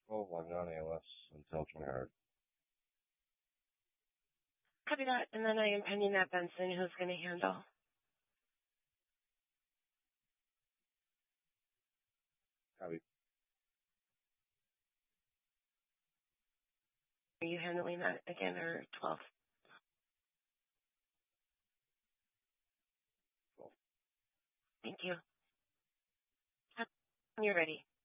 12 on Johnny ALS until 23rd. Copy that, and then I am pending that Benson, who's going to handle. Copy. Are you handling that again, or 12? 12. Thank you. When you're ready.